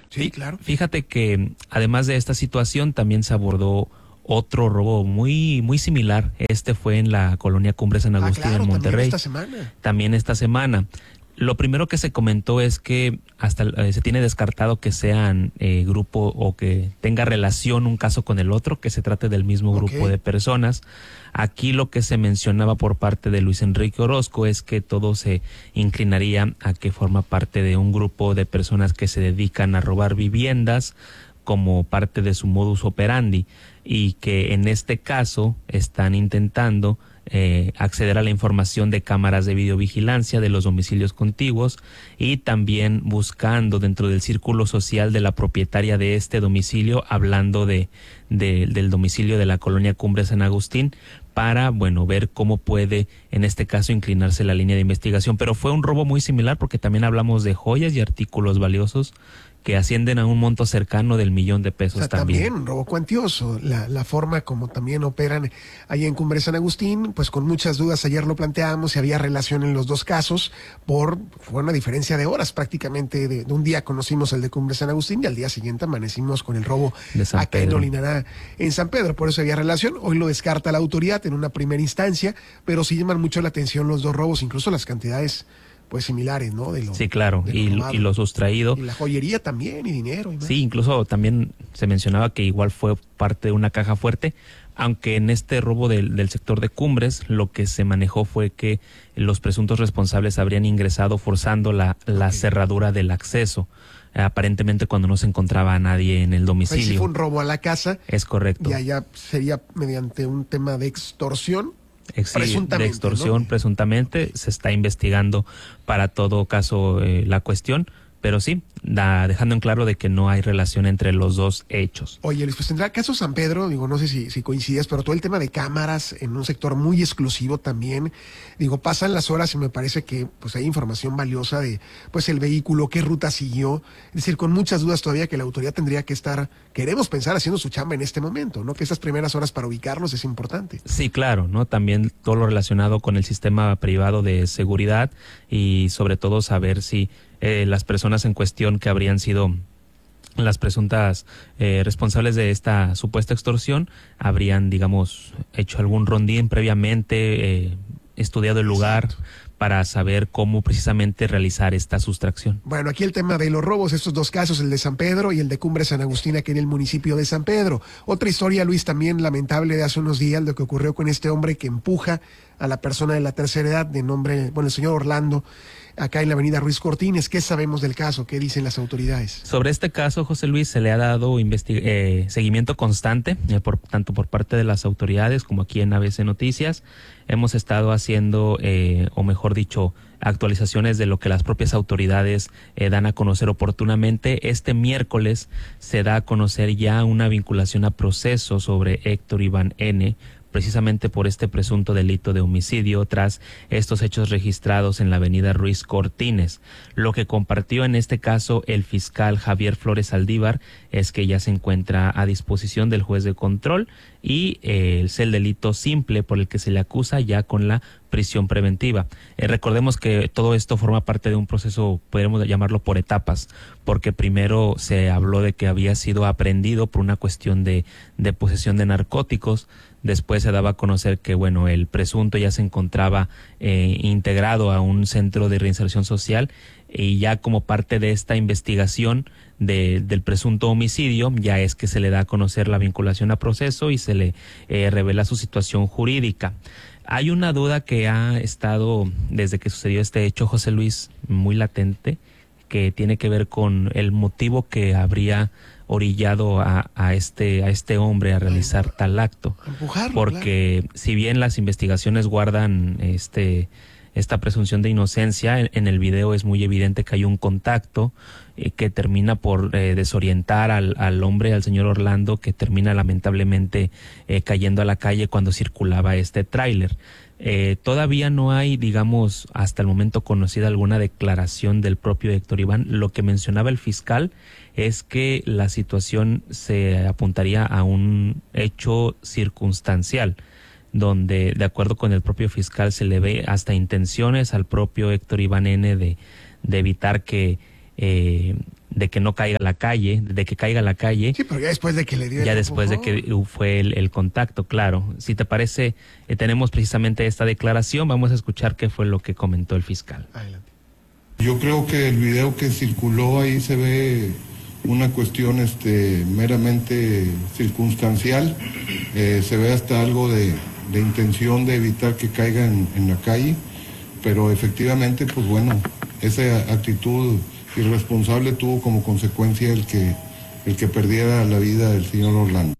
Sí, claro. Fíjate que además de esta situación también se abordó otro robo muy similar. Este fue en la colonia Cumbre San Agustín, claro, en Monterrey. También esta semana. Lo primero que se comentó es que hasta se tiene descartado que sean grupo o que tenga relación un caso con el otro, que se trate del mismo grupo de personas. Aquí lo que se mencionaba por parte de Luis Enrique Orozco es que todo se inclinaría a que forma parte de un grupo de personas que se dedican a robar viviendas como parte de su modus operandi, y que en este caso están intentando acceder a la información de cámaras de videovigilancia de los domicilios contiguos, y también buscando dentro del círculo social de la propietaria de este domicilio, hablando del domicilio de la colonia Cumbre San Agustín, para, ver cómo puede, en este caso, inclinarse la línea de investigación. Pero fue un robo muy similar porque también hablamos de joyas y artículos valiosos que ascienden a un monto cercano del $1,000,000 o sea, también robo cuantioso, la forma como también operan ahí en Cumbre San Agustín, pues con muchas dudas. Ayer lo planteamos, si había relación en los dos casos, fue una diferencia de horas prácticamente. De un día conocimos el de Cumbre San Agustín y al día siguiente amanecimos con el robo acá en Olinará, en San Pedro. Por eso había relación. Hoy lo descarta la autoridad en una primera instancia, pero sí llaman mucho la atención los dos robos, incluso las cantidades pues similares, ¿no? Sí, claro, y lo sustraído. Y la joyería también, y dinero. Y sí, incluso también se mencionaba que igual fue parte de una caja fuerte, aunque en este robo del sector de Cumbres lo que se manejó fue que los presuntos responsables habrían ingresado forzando la cerradura del acceso, aparentemente cuando no se encontraba a nadie en el domicilio. Ahí sí fue un robo a la casa. Es correcto. Y allá sería mediante un tema de extorsión. De extorsión, ¿no? Presuntamente se está investigando para todo caso la cuestión, pero sí, dejando en claro de que no hay relación entre los dos hechos. Oye, Luis, pues tendrá caso San Pedro, no sé si coincides, pero todo el tema de cámaras en un sector muy exclusivo también, pasan las horas y me parece que pues hay información valiosa de pues el vehículo, qué ruta siguió, es decir, con muchas dudas todavía que la autoridad tendría que estar, queremos pensar, haciendo su chamba en este momento, ¿no? Que estas primeras horas para ubicarlos es importante. Sí, claro, ¿no? También todo lo relacionado con el sistema privado de seguridad y sobre todo saber si las personas en cuestión que habrían sido las presuntas responsables de esta supuesta extorsión habrían, hecho algún rondín previamente, estudiado el lugar. Exacto. Para saber cómo precisamente realizar esta sustracción. Bueno, aquí el tema de los robos, estos dos casos, el de San Pedro y el de Cumbre San Agustín, aquí en el municipio de San Pedro. Otra historia, Luis, también lamentable de hace unos días, lo que ocurrió con este hombre que empuja a la persona de la tercera edad, de nombre, el señor Orlando, acá en la avenida Ruiz Cortines. ¿Qué sabemos del caso? ¿Qué dicen las autoridades? Sobre este caso, José Luis, se le ha dado seguimiento constante, tanto por parte de las autoridades como aquí en ABC Noticias. Hemos estado haciendo, o mejor dicho, actualizaciones de lo que las propias autoridades dan a conocer oportunamente. Este miércoles se da a conocer ya una vinculación a proceso sobre Héctor Iván N., precisamente por este presunto delito de homicidio tras estos hechos registrados en la avenida Ruiz Cortines. Lo que compartió en este caso el fiscal Javier Flores Saldívar es que ya se encuentra a disposición del juez de control y es el delito simple por el que se le acusa ya con la prisión preventiva. Recordemos que todo esto forma parte de un proceso, podríamos llamarlo por etapas, porque primero se habló de que había sido aprehendido por una cuestión de posesión de narcóticos. Después se daba a conocer que, el presunto ya se encontraba integrado a un centro de reinserción social, y ya como parte de esta investigación del presunto homicidio, ya es que se le da a conocer la vinculación a proceso y se le revela su situación jurídica. Hay una duda que ha estado desde que sucedió este hecho, José Luis, muy latente, que tiene que ver con el motivo que habría orillado a este hombre a realizar tal acto. Empujarlo, porque claro. Si bien las investigaciones guardan esta presunción de inocencia, en el video es muy evidente que hay un contacto que termina por desorientar al hombre, al señor Orlando, que termina lamentablemente cayendo a la calle cuando circulaba este tráiler. Todavía no hay, hasta el momento conocida alguna declaración del propio Héctor Iván. Lo que mencionaba el fiscal es que la situación se apuntaría a un hecho circunstancial, donde, de acuerdo con el propio fiscal, se le ve hasta intenciones al propio Héctor Iván N. de evitar que que no caiga a la calle, de que caiga a la calle. Sí, pero ya después de que le dio ya después de que fue el contacto, claro. Si te parece, tenemos precisamente esta declaración, vamos a escuchar qué fue lo que comentó el fiscal. Adelante. Yo creo que el video que circuló ahí se ve una cuestión meramente circunstancial, se ve hasta algo de intención de evitar que caiga en la calle, pero efectivamente, pues bueno, esa actitud irresponsable tuvo como consecuencia el que perdiera la vida el señor Orlando.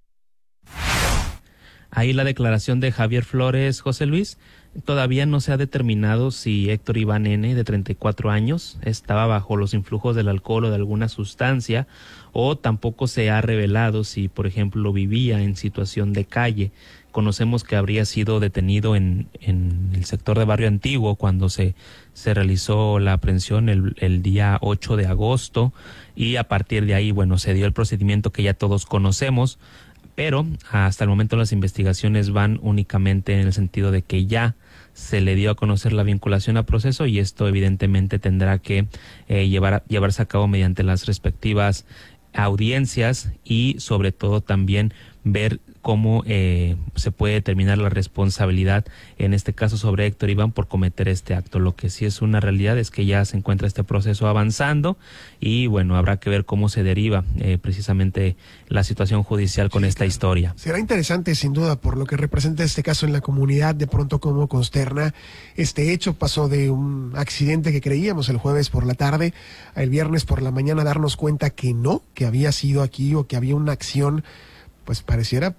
Ahí la declaración de Javier Flores, José Luis. Todavía no se ha determinado si Héctor Iván N., de 34 años, estaba bajo los influjos del alcohol o de alguna sustancia, o tampoco se ha revelado si, por ejemplo, vivía en situación de calle. Conocemos que habría sido detenido en el sector de Barrio Antiguo cuando se realizó la aprehensión el día 8 de agosto, y a partir de ahí, bueno, se dio el procedimiento que ya todos conocemos. Pero hasta el momento las investigaciones van únicamente en el sentido de que ya se le dio a conocer la vinculación a proceso, y esto evidentemente tendrá que llevarse a cabo mediante las respectivas audiencias, y sobre todo también ver cómo se puede determinar la responsabilidad, en este caso sobre Héctor Iván, por cometer este acto. Lo que sí es una realidad es que ya se encuentra este proceso avanzando, y bueno, habrá que ver cómo se deriva precisamente la situación judicial con esta historia. Será interesante, sin duda, por lo que representa este caso en la comunidad, de pronto cómo consterna este hecho. Pasó de un accidente que creíamos el jueves por la tarde, el viernes por la mañana darnos cuenta que no, que había sido aquí, o que había una acción, pues pareciera,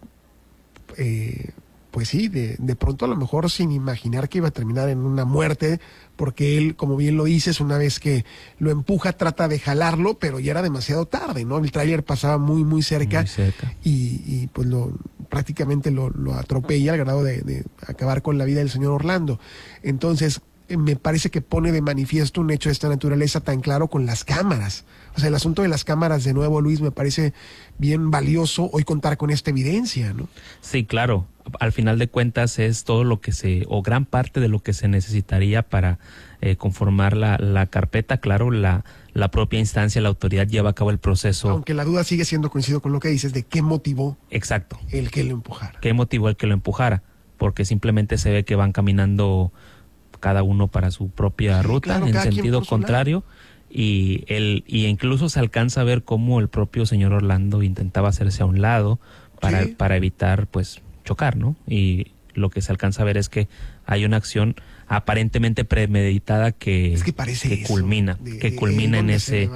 pues sí, de pronto a lo mejor sin imaginar que iba a terminar en una muerte, porque él, como bien lo dices, una vez que lo empuja trata de jalarlo, pero ya era demasiado tarde, ¿no? El tráiler pasaba muy cerca, y pues prácticamente lo atropella al grado de acabar con la vida del señor Orlando. Entonces, me parece que pone de manifiesto un hecho de esta naturaleza tan claro con las cámaras. O sea, el asunto de las cámaras, de nuevo, Luis, me parece bien valioso hoy contar con esta evidencia, ¿no? Sí, claro. Al final de cuentas es todo lo que o gran parte de lo que se necesitaría para conformar la carpeta. Claro, la propia instancia, la autoridad lleva a cabo el proceso. Aunque la duda sigue siendo, coincido con lo que dices, de qué motivó. Exacto. El que lo empujara. ¿Qué motivó el que lo empujara? Porque simplemente se ve que van caminando cada uno para su propia ruta, claro, en sentido contrario, y incluso se alcanza a ver cómo el propio señor Orlando intentaba hacerse a un lado para evitar, pues, chocar, ¿no? Y lo que se alcanza a ver es que hay una acción aparentemente premeditada que culmina en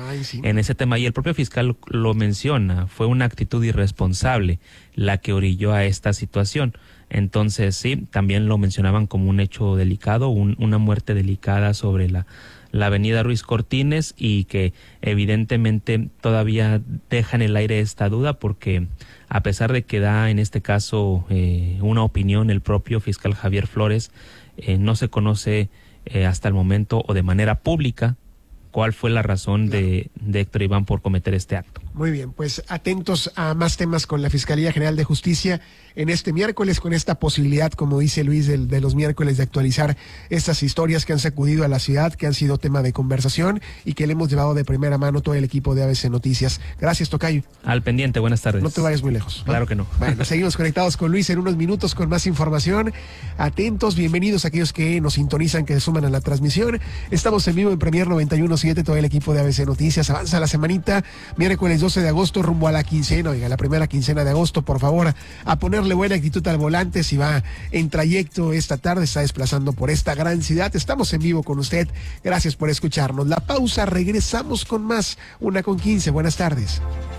ese tema, y el propio fiscal lo menciona. Fue una actitud irresponsable la que orilló a esta situación. Entonces sí, también lo mencionaban como un hecho delicado, una muerte delicada sobre la avenida Ruiz Cortines, y que evidentemente todavía deja en el aire esta duda, porque a pesar de que da en este caso una opinión el propio fiscal Javier Flores, no se conoce hasta el momento o de manera pública cuál fue la razón de Héctor Iván por cometer este acto. Muy bien, pues atentos a más temas con la Fiscalía General de Justicia en este miércoles, con esta posibilidad, como dice Luis, de los miércoles, de actualizar estas historias que han sacudido a la ciudad, que han sido tema de conversación y que le hemos llevado de primera mano todo el equipo de ABC Noticias. Gracias, tocayo. Al pendiente, buenas tardes. No te vayas muy lejos, ¿no? Claro que no. Bueno, seguimos conectados con Luis en unos minutos con más información. Atentos, bienvenidos a aquellos que nos sintonizan, que se suman a la transmisión. Estamos en vivo en Premier 91.7, todo el equipo de ABC Noticias. Avanza la semanita, miércoles 12 de agosto, rumbo a la quincena. Oiga, la primera quincena de agosto, por favor, a ponerle buena actitud al volante. Si va en trayecto esta tarde, está desplazando por esta gran ciudad, estamos en vivo con usted. Gracias por escucharnos. La pausa, regresamos con más. 1:15. Buenas tardes.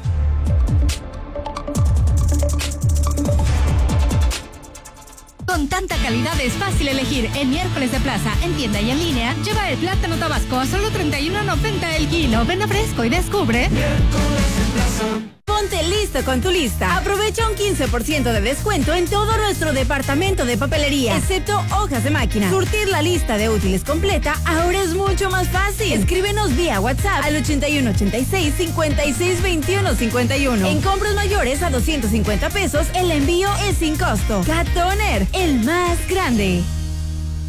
Con tanta calidad es fácil elegir. En miércoles de plaza, en tienda y en línea, lleva el plátano tabasco a solo $31.90 el kilo. Ven a Fresco y descubre. Ponte listo con tu lista. Aprovecha un 15% de descuento en todo nuestro departamento de papelería, excepto hojas de máquina. Surtir la lista de útiles completa ahora es mucho más fácil. Escríbenos vía WhatsApp al 8186-562151. En compras mayores a $250, el envío es sin costo. Cat Toner, el más grande.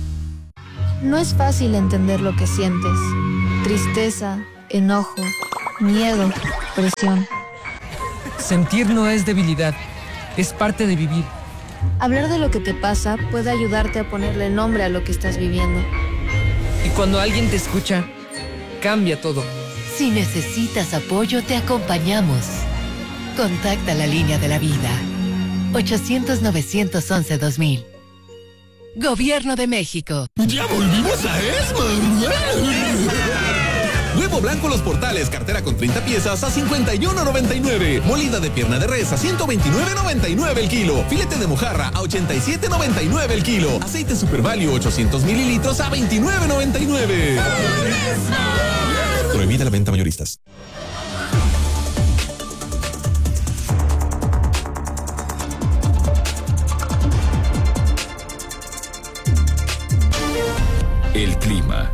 No es fácil entender lo que sientes. Tristeza, enojo, miedo, presión. Sentir no es debilidad, es parte de vivir. Hablar de lo que te pasa puede ayudarte a ponerle nombre a lo que estás viviendo. Y cuando alguien te escucha, cambia todo. Si necesitas apoyo, te acompañamos. Contacta la línea de la vida. 800-911-2000. Gobierno de México. ¡Ya volvimos a Esmar! Huevo blanco Los Portales, cartera con 30 piezas a $51.99. Molida de pierna de res a $129.99 el kilo. Filete de mojarra a $87.99 el kilo. Aceite Super Value 800 mililitros a $29.99. Prohibida la venta mayoristas. El clima.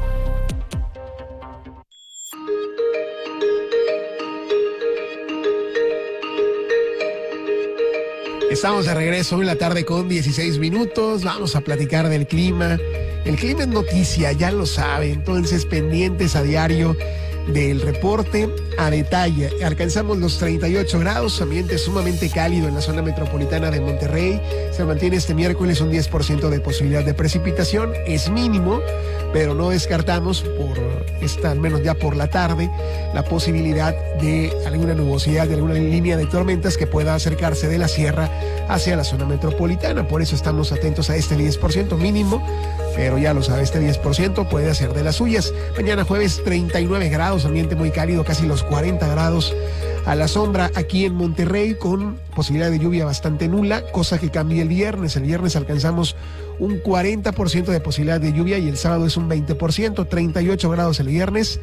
Estamos de regreso en la tarde con 16 minutos. Vamos a platicar del clima. El clima es noticia, ya lo sabe. Entonces, pendientes a diario del reporte a detalle. Alcanzamos los 38 grados, ambiente sumamente cálido en la zona metropolitana de Monterrey. Se mantiene este miércoles un 10% de posibilidad de precipitación. Es mínimo, pero no descartamos al menos ya por la tarde, la posibilidad de alguna nubosidad, de alguna línea de tormentas que pueda acercarse de la sierra hacia la zona metropolitana. Por eso estamos atentos a este 10% mínimo, pero ya lo sabe, este 10% puede hacer de las suyas. Mañana jueves 39 grados, ambiente muy cálido, casi los 40 grados a la sombra aquí en Monterrey, con posibilidad de lluvia bastante nula, cosa que cambia el viernes. El viernes alcanzamos un 40% de posibilidad de lluvia y el sábado es un 20%, 38 grados el viernes,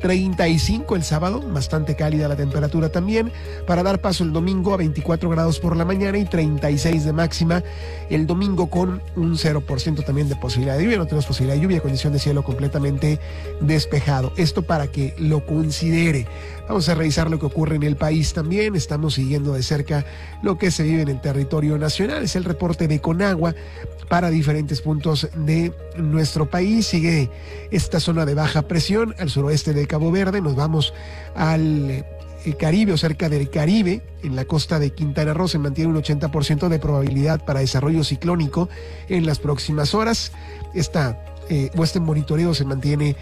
35 el sábado, bastante cálida la temperatura también, para dar paso el domingo a 24 grados por la mañana y 36 de máxima el domingo, con un 0% también de posibilidad de lluvia. No tenemos posibilidad de lluvia, condición de cielo completamente despejado. Esto para que lo considere. Vamos a revisar lo que ocurre en el país también. Estamos siguiendo de cerca lo que se vive en el territorio nacional. Es el reporte de Conagua para diferentes puntos de nuestro país. Sigue esta zona de baja presión al suroeste de Cabo Verde. Nos vamos al Caribe o cerca del Caribe. En la costa de Quintana Roo se mantiene un 80% de probabilidad para desarrollo ciclónico en las próximas horas. Este monitoreo se mantiene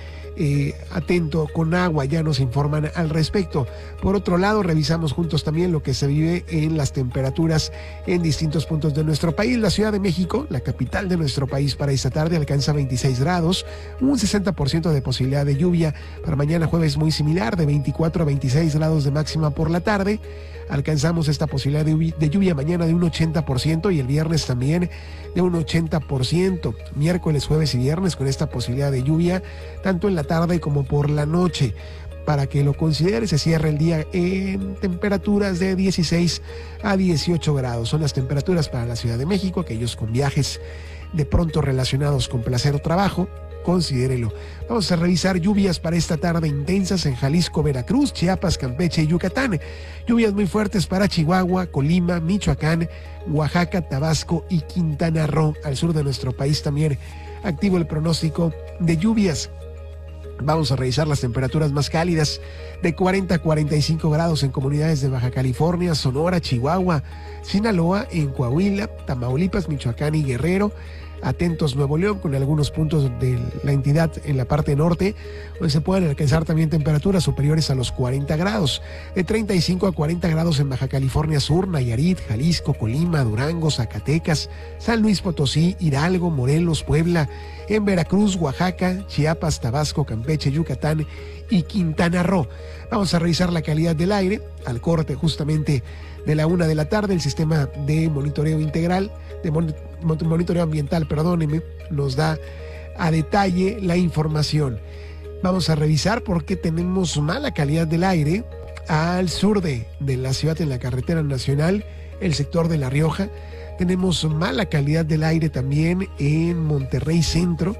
atento con agua, ya nos informan al respecto. Por otro lado, revisamos juntos también lo que se vive en las temperaturas en distintos puntos de nuestro país. La Ciudad de México, la capital de nuestro país, para esta tarde alcanza 26 grados, un 60% de posibilidad de lluvia. Para mañana jueves muy similar, de 24 a 26 grados de máxima por la tarde. Alcanzamos esta posibilidad de lluvia mañana de un 80% y el viernes también de un 80%. Miércoles, jueves y viernes con esta posibilidad de lluvia, tanto en la tarde como por la noche. Para que lo considere, se cierra el día en temperaturas de 16 a 18 grados. Son las temperaturas para la Ciudad de México. Aquellos con viajes de pronto relacionados con placer o trabajo, considérelo. Vamos a revisar lluvias para esta tarde intensas en Jalisco, Veracruz, Chiapas, Campeche y Yucatán. Lluvias muy fuertes para Chihuahua, Colima, Michoacán, Oaxaca, Tabasco y Quintana Roo. Al sur de nuestro país también activo el pronóstico de lluvias. Vamos a revisar las temperaturas más cálidas, de 40 a 45 grados en comunidades de Baja California, Sonora, Chihuahua, Sinaloa, en Coahuila, Tamaulipas, Michoacán y Guerrero. Atentos Nuevo León, con algunos puntos de la entidad en la parte norte, donde se pueden alcanzar también temperaturas superiores a los 40 grados, de 35 a 40 grados en Baja California Sur, Nayarit, Jalisco, Colima, Durango, Zacatecas, San Luis Potosí, Hidalgo, Morelos, Puebla, en Veracruz, Oaxaca, Chiapas, Tabasco, Campeche, Yucatán y Quintana Roo. Vamos a revisar la calidad del aire al corte justamente de la 1 de la tarde. El sistema de monitoreo integral, de monitoreo ambiental, perdónenme, nos da a detalle la información. Vamos a revisar por qué tenemos mala calidad del aire al sur de la ciudad, en la carretera nacional, el sector de La Rioja. Tenemos mala calidad del aire también en Monterrey Centro.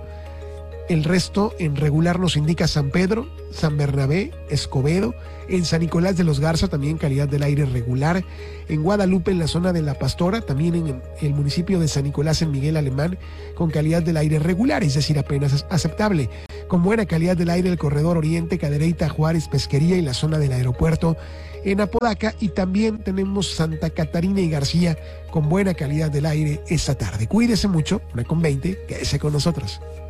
El resto en regular nos indica San Pedro, San Bernabé, Escobedo. En San Nicolás de los Garza también calidad del aire regular. En Guadalupe, en la zona de La Pastora, también en el municipio de San Nicolás, en Miguel Alemán, con calidad del aire regular, es decir, apenas aceptable. con buena calidad del aire el corredor Oriente, Cadereyta, Juárez, Pesquería y la zona del aeropuerto en Apodaca, y también tenemos Santa Catarina y García con buena calidad del aire esta tarde. Cuídese mucho, 1:20, quédese con nosotros.